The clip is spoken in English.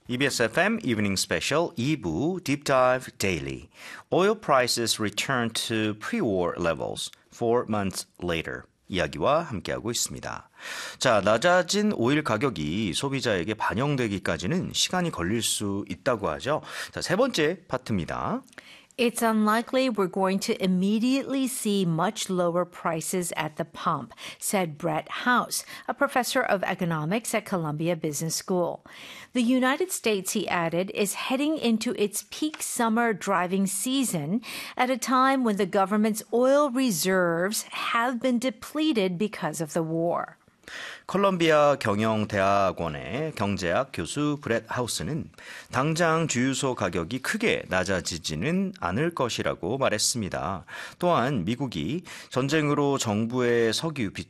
EBS FM Evening Special 2부 Deep Dive Daily. Oil prices return to pre-war levels 4 months later. 이야기와 함께하고 있습니다. 자, 낮아진 오일 가격이 소비자에게 반영되기까지는 시간이 걸릴 수 있다고 하죠. 자, 세 번째 파트입니다. It's unlikely we're going to immediately see much lower prices at the pump, said Brett House, a professor of economics at Columbia Business School. The United States, he added, is heading into its peak summer driving season at a time when the government's oil reserves have been depleted because of the war. 컬럼비아 경영대학원의 경제학 교수 브렛 하우스는 당장 주유소 가격이 크게 낮아지지는 않을 것이라고 말했습니다. 또한 미국이 전쟁으로 정부의 석유